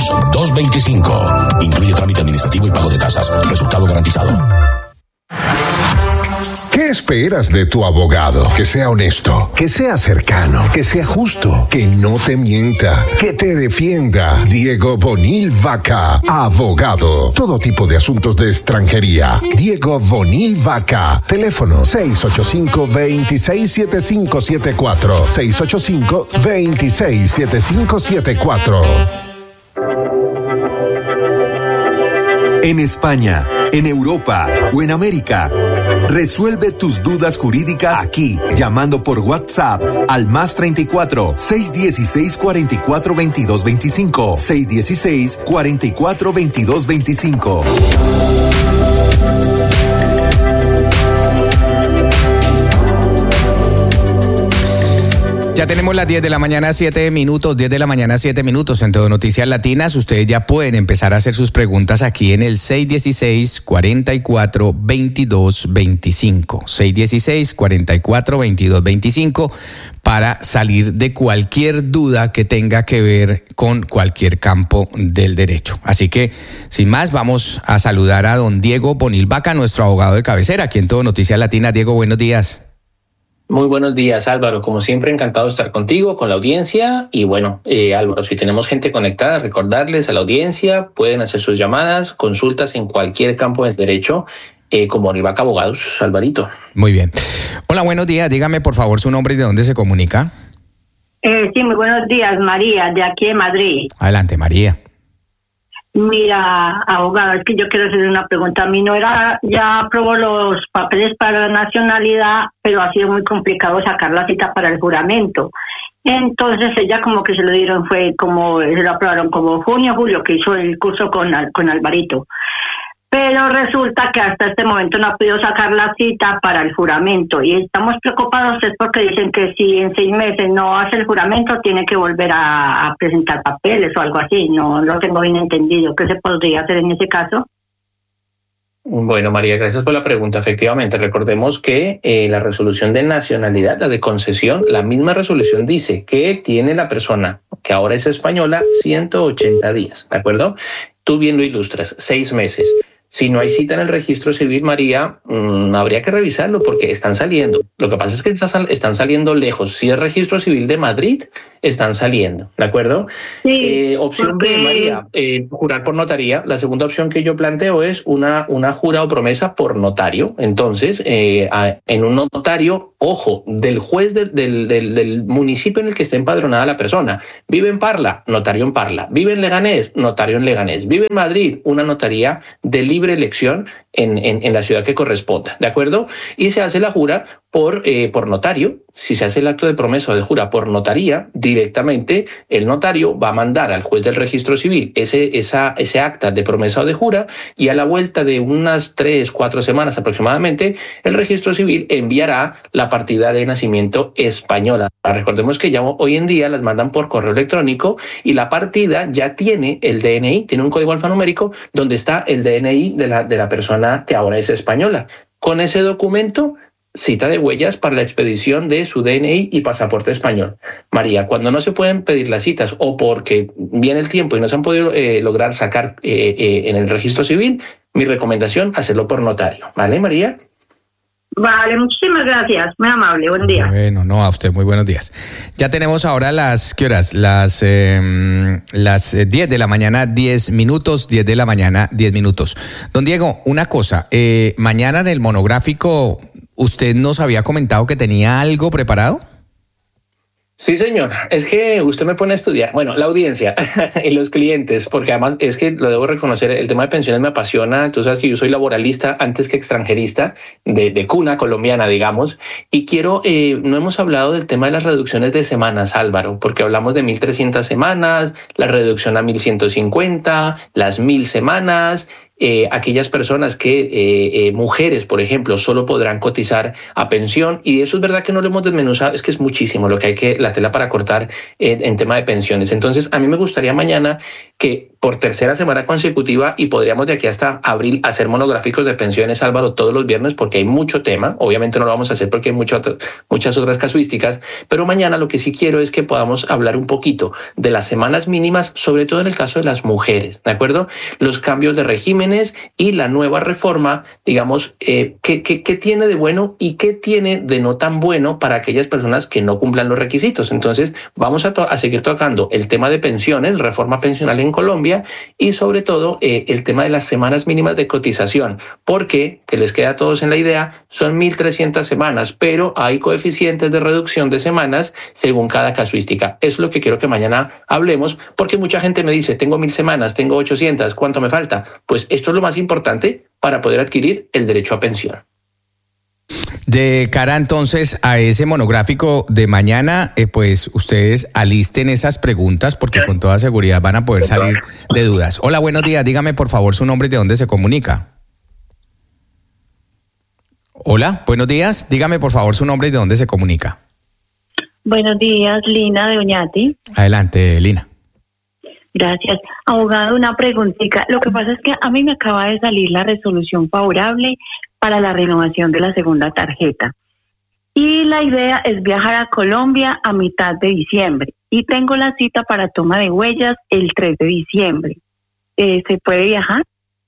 2225. Incluye trámite administrativo y pago de tasas. Resultado garantizado. ¿Qué esperas de tu abogado? Que sea honesto, que sea cercano, que sea justo, que no te mienta, que te defienda. Diego Bonil Vaca, abogado. Todo tipo de asuntos de extranjería. Diego Bonil Vaca. Teléfono 685-267574. 685-267574. En España, en Europa o en América. Resuelve tus dudas jurídicas aquí, llamando por WhatsApp al +34 616 44 22 25 616 44 22 25. Ya tenemos las 10 de la mañana, 7 minutos, 10 de la mañana, 7 minutos en Todo Noticias Latinas. Ustedes ya pueden empezar a hacer sus preguntas aquí en el 616-44-2225. 616-44-2225 para salir de cualquier duda que tenga que ver con cualquier campo del derecho. Así que, sin más, vamos a saludar a don Diego Bonil Vaca, nuestro abogado de cabecera aquí en Todo Noticias Latinas. Diego, buenos días. Muy buenos días, Álvaro. Como siempre, encantado de estar contigo, con la audiencia. Y bueno, Álvaro, si tenemos gente conectada, recordarles a la audiencia, pueden hacer sus llamadas, consultas en cualquier campo del derecho, como Bonil Vaca Abogados. Alvarito. Muy bien. Hola, buenos días. Dígame, por favor, su nombre y de dónde se comunica. Sí, muy buenos días, María, de aquí de Madrid. Adelante, María. Mira, abogado, es que yo quiero hacer una pregunta. Mi nuera ya aprobó los papeles para la nacionalidad, pero ha sido muy complicado sacar la cita para el juramento. Entonces ella como que se lo dieron, se lo aprobaron como junio, julio, que hizo el curso con Alvarito. Pero resulta que hasta este momento no ha podido sacar la cita para el juramento y estamos preocupados es porque dicen que si en 6 meses no hace el juramento tiene que volver a presentar papeles o algo así. No lo tengo bien entendido. ¿Qué se podría hacer en ese caso? Bueno, María, gracias por la pregunta. Efectivamente, recordemos que la resolución de nacionalidad, la de concesión, la misma resolución dice que tiene la persona que ahora es española 180 días, ¿de acuerdo? Tú bien lo ilustras, 6 meses. Si no hay cita en el registro civil, María, habría que revisarlo porque están saliendo. Lo que pasa es que están saliendo lejos. Si es registro civil de Madrid, están saliendo, ¿de acuerdo? Sí, opción B, María, jurar por notaría. La segunda opción que yo planteo es una jura o promesa por notario. Entonces, en un notario, ojo, del juez del municipio en el que esté empadronada la persona. Vive en Parla, notario en Parla. Vive en Leganés, notario en Leganés. Vive en Madrid, una notaría de libre elección en la ciudad que corresponda, ¿de acuerdo? Y se hace la jura por notario. Si se hace el acto de promesa o de jura por notaría, directamente el notario va a mandar al juez del registro civil ese acta de promesa o de jura y a la vuelta de unas 3-4 semanas aproximadamente, el registro civil enviará la partida de nacimiento española. Recordemos que ya hoy en día las mandan por correo electrónico y la partida ya tiene el DNI, tiene un código alfanumérico donde está el DNI de la persona que ahora es española. Con ese documento, cita de huellas para la expedición de su DNI y pasaporte español. María, cuando no se pueden pedir las citas o porque viene el tiempo y no se han podido lograr sacar en el registro civil, mi recomendación, hacerlo por notario. ¿Vale, María? Vale, muchísimas gracias. Muy amable, buen día. Bueno, no, a usted, muy buenos días. Ya tenemos ahora ¿qué horas? Las 10 de la mañana, 10 minutos, 10 de la mañana, 10 minutos. Don Diego, una cosa, mañana en el monográfico, ¿usted nos había comentado que tenía algo preparado? Sí, señor. Es que usted me pone a estudiar. Bueno, la audiencia y los clientes, porque además es que lo debo reconocer, el tema de pensiones me apasiona. Tú sabes que yo soy laboralista antes que extranjerista, de cuna colombiana, digamos. Y no hemos hablado del tema de las reducciones de semanas, Álvaro, porque hablamos de 1.300 semanas, la reducción a 1.150, las 1.000 semanas. Aquellas personas que, mujeres, por ejemplo, solo podrán cotizar a pensión, y eso es verdad que no lo hemos desmenuzado, es que es muchísimo la tela para cortar en tema de pensiones. Entonces, a mí me gustaría mañana que por tercera semana consecutiva, y podríamos de aquí hasta abril hacer monográficos de pensiones, Álvaro, todos los viernes, porque hay mucho tema. Obviamente no lo vamos a hacer porque hay muchas otras casuísticas, pero mañana lo que sí quiero es que podamos hablar un poquito de las semanas mínimas, sobre todo en el caso de las mujeres, ¿de acuerdo? Los cambios de regímenes y la nueva reforma, digamos, ¿qué tiene de bueno y qué tiene de no tan bueno para aquellas personas que no cumplan los requisitos? Entonces, vamos a seguir tocando el tema de pensiones, reforma pensional en Colombia, y sobre todo el tema de las semanas mínimas de cotización, porque, que les queda a todos en la idea, son 1.300 semanas, pero hay coeficientes de reducción de semanas según cada casuística. Eso es lo que quiero que mañana hablemos, porque mucha gente me dice, tengo 1.000 semanas, tengo 800, ¿cuánto me falta? Pues esto es lo más importante para poder adquirir el derecho a pensión. De cara entonces a ese monográfico de mañana, pues ustedes alisten esas preguntas porque con toda seguridad van a poder salir de dudas. Hola, buenos días. Dígame por favor su nombre y de dónde se comunica. Hola, buenos días. Dígame por favor su nombre y de dónde se comunica. Buenos días, Lina de Oñati. Adelante, Lina. Gracias. Abogado, una preguntita. Lo que pasa es que a mí me acaba de salir la resolución favorable para la renovación de la segunda tarjeta. Y la idea es viajar a Colombia a mitad de diciembre. Y tengo la cita para toma de huellas el 3 de diciembre. ¿Se puede viajar?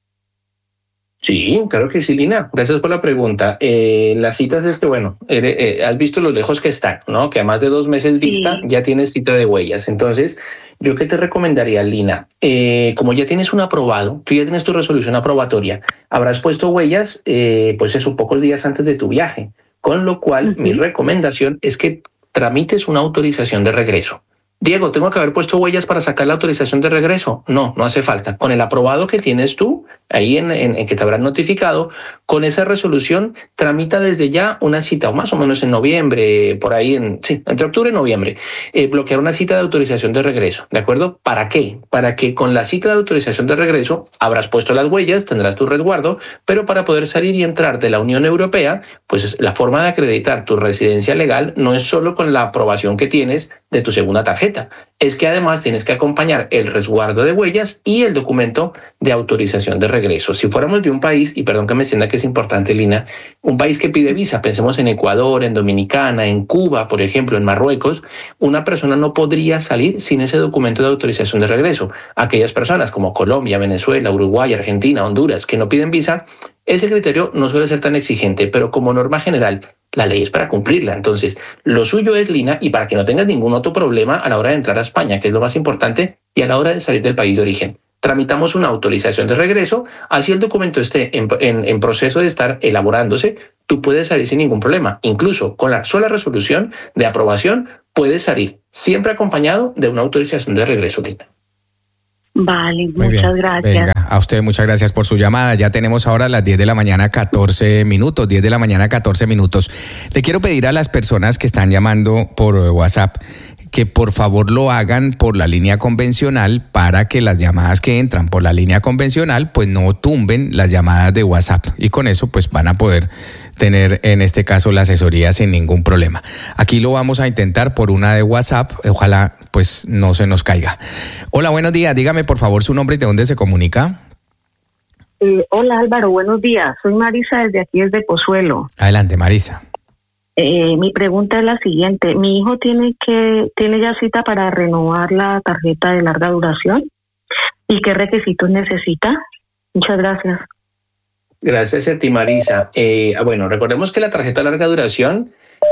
Sí, claro que sí, Lina. Gracias por la pregunta. Las citas es que, bueno, has visto lo lejos que están, ¿no? Que a más de 2 meses vista ya tienes cita de huellas. Entonces, ¿yo qué te recomendaría, Lina? Como ya tienes un aprobado, tú ya tienes tu resolución aprobatoria, habrás puesto huellas, pues eso, pocos días antes de tu viaje. Con lo cual, mi recomendación es que tramites una autorización de regreso. Diego, ¿tengo que haber puesto huellas para sacar la autorización de regreso? No, no hace falta. Con el aprobado que tienes tú, ahí en que te habrán notificado, con esa resolución, tramita desde ya una cita, o más o menos en noviembre, por ahí, entre octubre y noviembre, bloquear una cita de autorización de regreso, ¿de acuerdo? ¿Para qué? Para que con la cita de autorización de regreso habrás puesto las huellas, tendrás tu resguardo, pero para poder salir y entrar de la Unión Europea, pues la forma de acreditar tu residencia legal no es solo con la aprobación que tienes de tu segunda tarjeta, es que además tienes que acompañar el resguardo de huellas y el documento de autorización de regreso. Si fuéramos de un país, y perdón que me sienta que es importante, Lina, un país que pide visa, pensemos en Ecuador, en Dominicana, en Cuba, por ejemplo, en Marruecos, una persona no podría salir sin ese documento de autorización de regreso. Aquellas personas como Colombia, Venezuela, Uruguay, Argentina, Honduras, que no piden visa, ese criterio no suele ser tan exigente, pero como norma general, la ley es para cumplirla. Entonces, lo suyo es, Lina, y para que no tengas ningún otro problema a la hora de entrar a España, que es lo más importante, y a la hora de salir del país de origen, tramitamos una autorización de regreso, así el documento esté en proceso de estar elaborándose, tú puedes salir sin ningún problema. Incluso con la sola resolución de aprobación, puedes salir, siempre acompañado de una autorización de regreso, Lina. Vale, muchas gracias. Venga, a usted muchas gracias por su llamada. Ya tenemos ahora las 10 de la mañana, 14 minutos. 10 de la mañana, 14 minutos. Le quiero pedir a las personas que están llamando por WhatsApp que por favor lo hagan por la línea convencional para que las llamadas que entran por la línea convencional pues no tumben las llamadas de WhatsApp. Y con eso pues van a poder tener en este caso la asesoría sin ningún problema. Aquí lo vamos a intentar por una de WhatsApp, ojalá pues no se nos caiga. Hola, buenos días, dígame por favor su nombre y de dónde se comunica. Hola Álvaro, buenos días, soy Marisa desde Pozuelo. Adelante, Marisa. Mi pregunta es la siguiente, mi hijo tiene ya cita para renovar la tarjeta de larga duración, ¿y qué requisitos necesita? Muchas gracias. Gracias a ti, Marisa. Bueno, recordemos que la tarjeta de larga duración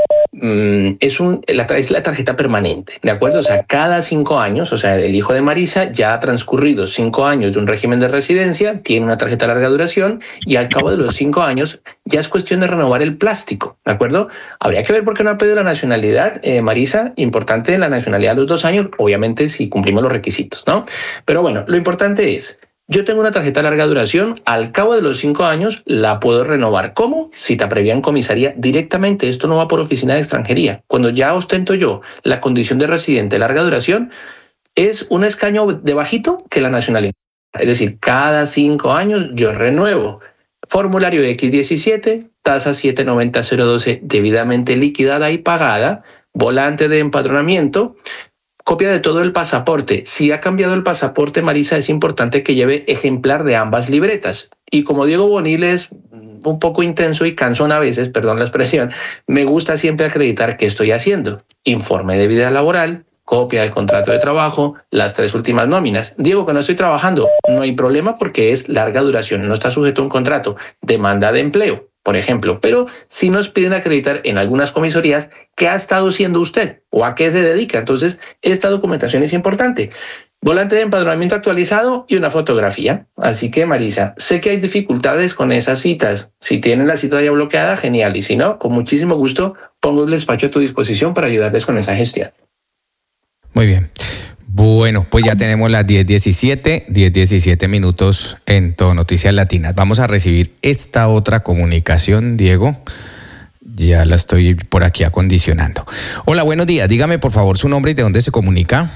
es la tarjeta permanente, ¿de acuerdo? O sea, cada 5 años, o sea, el hijo de Marisa ya ha transcurrido 5 años de un régimen de residencia, tiene una tarjeta de larga duración y al cabo de los 5 años ya es cuestión de renovar el plástico, ¿de acuerdo? Habría que ver por qué no ha pedido la nacionalidad, Marisa, importante la nacionalidad a los 2 años, obviamente si cumplimos los requisitos, ¿no? Pero bueno, lo importante es, yo tengo una tarjeta de larga duración, al cabo de los 5 años la puedo renovar. ¿Cómo? Cita previa en comisaría directamente, esto no va por oficina de extranjería. Cuando ya ostento yo la condición de residente de larga duración, es un escaño de bajito que la nacionalidad. Es decir, cada 5 años yo renuevo. Formulario X17, tasa 790.012 debidamente liquidada y pagada, volante de empadronamiento, Copia de todo el pasaporte. Si ha cambiado el pasaporte, Marisa, es importante que lleve ejemplar de ambas libretas. Y como Diego Bonil es un poco intenso y cansón a veces, perdón la expresión, me gusta siempre acreditar qué estoy haciendo. Informe de vida laboral, copia del contrato de trabajo, las 3 últimas nóminas. Diego, que no estoy trabajando, no hay problema porque es larga duración, no está sujeto a un contrato. Demanda de empleo, por ejemplo, pero sí nos piden acreditar en algunas comisarías qué ha estado haciendo usted o a qué se dedica. Entonces, esta documentación es importante. Volante de empadronamiento actualizado y una fotografía. Así que, Marisa, sé que hay dificultades con esas citas. Si tienen la cita ya bloqueada, genial. Y si no, con muchísimo gusto pongo el despacho a tu disposición para ayudarles con esa gestión. Muy bien. Bueno, pues ya tenemos las 10:17 minutos en Todo Noticias Latinas. Vamos a recibir esta otra comunicación, Diego. Ya la estoy por aquí acondicionando. Hola, buenos días. Dígame, por favor, su nombre y de dónde se comunica.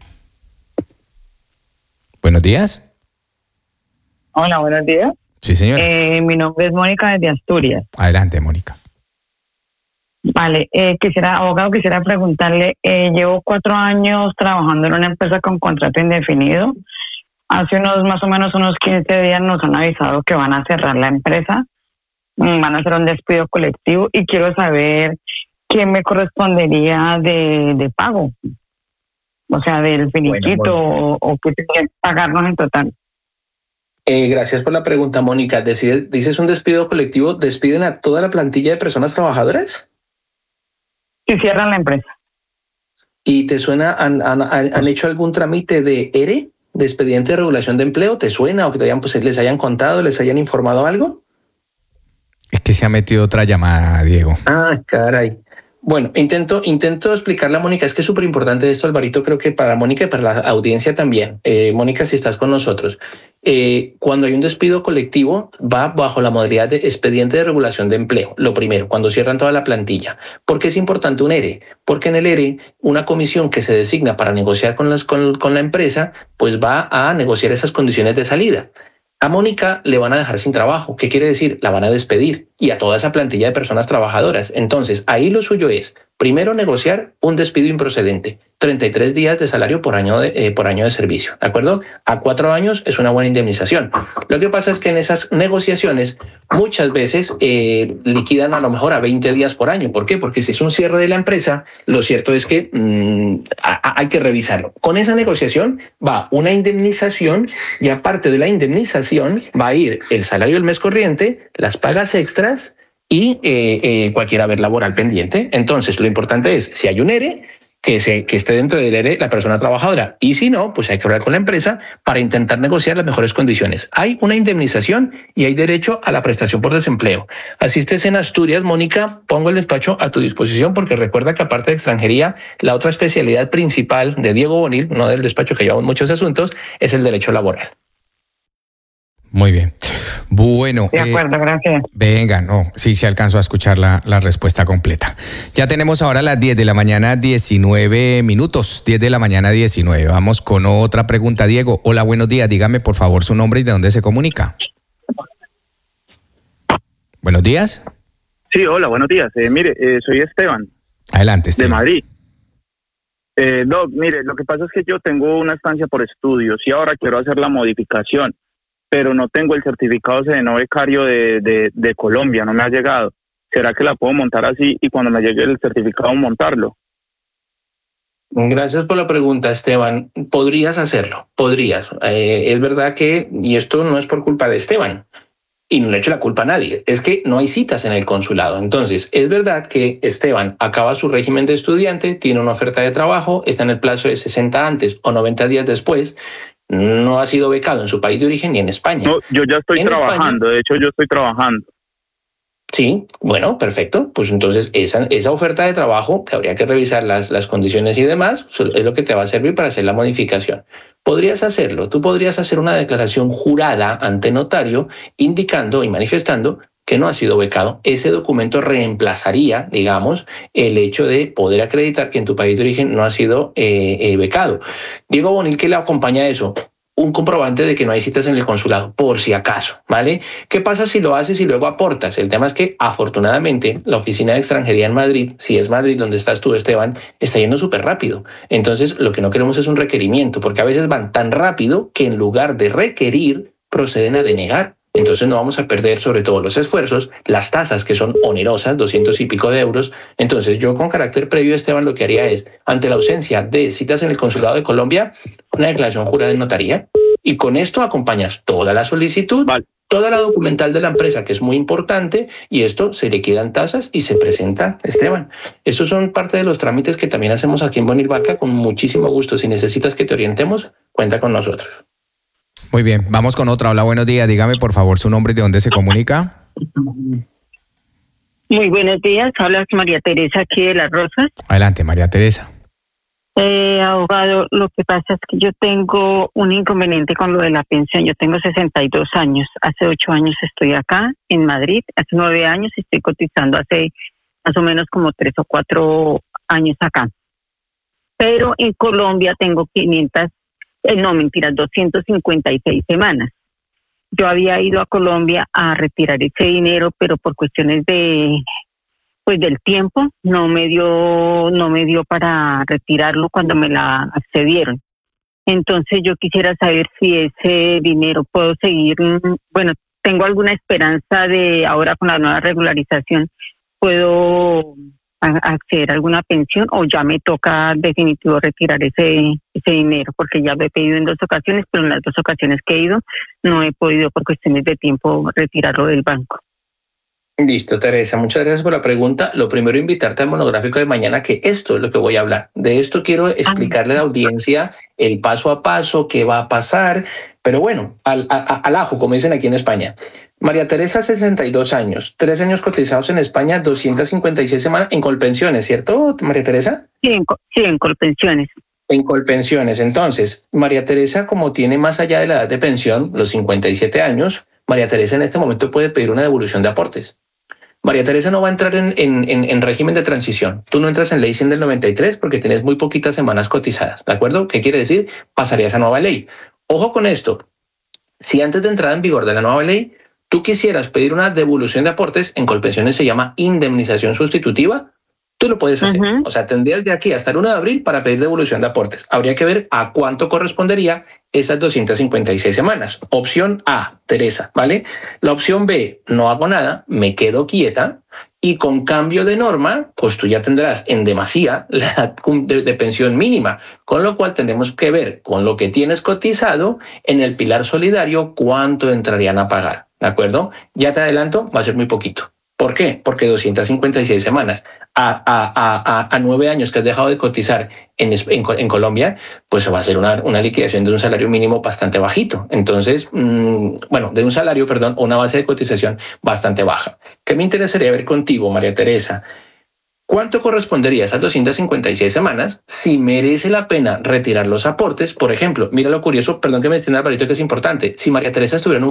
Buenos días. Hola, buenos días. Sí, señor. Mi nombre es Mónica desde Asturias. Adelante, Mónica. Vale, abogado, quisiera preguntarle, llevo 4 años trabajando en una empresa con contrato indefinido. Hace más o menos unos 15 días nos han avisado que van a cerrar la empresa, van a hacer un despido colectivo y quiero saber qué me correspondería de pago. O sea, del finiquito o qué tiene que pagarnos en total. Gracias por la pregunta, Mónica. ¿Dices un despido colectivo? ¿Despiden a toda la plantilla de personas trabajadoras? Si cierran la empresa. ¿Y te suena, han hecho algún trámite de ERE, de expediente de regulación de empleo? ¿Te suena o que les hayan contado, les hayan informado algo? Es que se ha metido otra llamada, Diego. Ah, caray. Bueno, intento explicarle a Mónica, es que es súper importante esto, Alvarito, creo que para Mónica y para la audiencia también. Mónica, si estás con nosotros, cuando hay un despido colectivo va bajo la modalidad de expediente de regulación de empleo. Lo primero, cuando cierran toda la plantilla. ¿Por qué es importante un ERE? Porque en el ERE, una comisión que se designa para negociar con la empresa, pues va a negociar esas condiciones de salida. A Mónica le van a dejar sin trabajo. ¿Qué quiere decir? La van a despedir y a toda esa plantilla de personas trabajadoras. Entonces, ahí lo suyo es, primero, negociar un despido improcedente. 33 días de salario por año de servicio, ¿de acuerdo? A 4 años es una buena indemnización. Lo que pasa es que en esas negociaciones muchas veces liquidan a lo mejor a 20 días por año. ¿Por qué? Porque si es un cierre de la empresa, lo cierto es que hay que revisarlo. Con esa negociación va una indemnización y aparte de la indemnización va a ir el salario del mes corriente, las pagas extras y cualquier haber laboral pendiente. Entonces, lo importante es, si hay un ERE, que esté dentro del ERE la persona trabajadora. Y si no, pues hay que hablar con la empresa para intentar negociar las mejores condiciones. Hay una indemnización y hay derecho a la prestación por desempleo. Así estés en Asturias, Mónica, pongo el despacho a tu disposición porque recuerda que aparte de extranjería, la otra especialidad principal de Diego Bonil, no del despacho que llevamos muchos asuntos, es el derecho laboral. Muy bien. Bueno. De acuerdo, gracias. Venga, no, sí se alcanzó a escuchar la respuesta completa. Ya tenemos ahora las 10 de la mañana, 19 minutos. 10 de la mañana, 19. Vamos con otra pregunta, Diego. Hola, buenos días. Dígame, por favor, su nombre y de dónde se comunica. Buenos días. Sí, hola, buenos días. Soy Esteban. Adelante, Esteban. De Madrid. Doc, mire, lo que pasa es que yo tengo una estancia por estudios y ahora quiero hacer la modificación, pero no tengo el certificado no becario de Colombia, no me ha llegado. ¿Será que la puedo montar así y cuando me llegue el certificado montarlo? Gracias por la pregunta, Esteban. Podrías hacerlo, podrías. Es verdad que, y esto no es por culpa de Esteban, y no le echo la culpa a nadie, es que no hay citas en el consulado. Entonces, es verdad que Esteban acaba su régimen de estudiante, tiene una oferta de trabajo, está en el plazo de 60 antes o 90 días después, no ha sido becado en su país de origen ni en España. No, yo ya estoy trabajando, de hecho yo estoy trabajando. Sí, bueno, perfecto. Pues entonces esa oferta de trabajo, que habría que revisar las condiciones y demás, es lo que te va a servir para hacer la modificación. Podrías hacerlo, tú podrías hacer una declaración jurada ante notario indicando y manifestando que no ha sido becado. Ese documento reemplazaría, digamos, el hecho de poder acreditar que en tu país de origen no ha sido becado. Diego Bonil, ¿qué le acompaña a eso? un comprobante de que no hay citas en el consulado, por si acaso, ¿vale? ¿Qué pasa si lo haces y luego aportas? El tema es que, afortunadamente, la oficina de extranjería en Madrid, si es Madrid donde estás tú, Esteban, está yendo súper rápido. Entonces, lo que no queremos es un requerimiento, porque a veces van tan rápido que en lugar de requerir, proceden a denegar. Entonces no vamos a perder sobre todo los esfuerzos, las tasas que son onerosas, 200 y pico de euros. Entonces yo con carácter previo, Esteban, lo que haría es, ante la ausencia de citas en el Consulado de Colombia, una declaración jurada de notaría, y con esto acompañas toda la solicitud, toda la documental de la empresa, que es muy importante, y esto se liquidan tasas y se presenta, Esteban. Estos son parte de los trámites que también hacemos aquí en Bonil Vaca con muchísimo gusto. Si necesitas que te orientemos, cuenta con nosotros. Muy bien, vamos con otra. Hola, buenos días. Dígame, por favor, su nombre y de dónde se comunica. Muy buenos días. Habla María Teresa aquí de Las Rosas. Adelante, María Teresa. Abogado, lo que pasa es que yo tengo un inconveniente con lo de la pensión. Yo tengo 62 años. Hace 8 años estoy acá en Madrid. Hace 9 años estoy cotizando hace más o menos como 3 o 4 años acá. Pero en Colombia tengo 256 semanas. Yo había ido a Colombia a retirar ese dinero, pero por cuestiones del tiempo no me dio para retirarlo cuando me la accedieron. Entonces yo quisiera saber si ese dinero puedo seguir, tengo alguna esperanza de ahora con la nueva regularización puedo acceder a alguna pensión o ya me toca definitivo retirar ese dinero, porque ya lo he pedido en 2 ocasiones, pero en las 2 ocasiones que he ido no he podido por cuestiones de tiempo retirarlo del banco. Listo, Teresa, muchas gracias por la pregunta. Lo primero, invitarte al monográfico de mañana, que esto es lo que voy a hablar. De esto quiero explicarle a la audiencia el paso a paso, qué va a pasar, pero bueno, al ajo, como dicen aquí en España. María Teresa, 62 años, 3 años cotizados en España, 256 semanas en Colpensiones, ¿cierto, María Teresa? Sí, en Colpensiones. En Colpensiones. Entonces, María Teresa, como tiene más allá de la edad de pensión, los 57 años, María Teresa en este momento puede pedir una devolución de aportes. María Teresa no va a entrar en régimen de transición. Tú no entras en ley 100 del 93 porque tienes muy poquitas semanas cotizadas, ¿de acuerdo? ¿Qué quiere decir? Pasarías a nueva ley. Ojo con esto. Si antes de entrar en vigor de la nueva ley, tú quisieras pedir una devolución de aportes, en Colpensiones se llama indemnización sustitutiva, tú lo puedes hacer. O sea, tendrías de aquí hasta el 1 de abril para pedir devolución de aportes. Habría que ver a cuánto correspondería esas 256 semanas. Opción A, Teresa, ¿vale? La opción B, no hago nada, me quedo quieta y con cambio de norma, pues tú ya tendrás en demasía la edad de pensión mínima, con lo cual tendremos que ver con lo que tienes cotizado en el pilar solidario cuánto entrarían a pagar, ¿de acuerdo? Ya te adelanto, va a ser muy poquito. ¿Por qué? Porque 256 semanas a 9 años que has dejado de cotizar en Colombia, pues va a ser una liquidación de un salario mínimo bastante bajito. Entonces, de un salario, o una base de cotización bastante baja. ¿Qué me interesaría ver contigo, María Teresa? ¿Cuánto correspondería a esas 256 semanas? Si merece la pena retirar los aportes, por ejemplo, mira lo curioso, perdón que me extienda, Alvarito, que es importante. Si María Teresa estuviera en un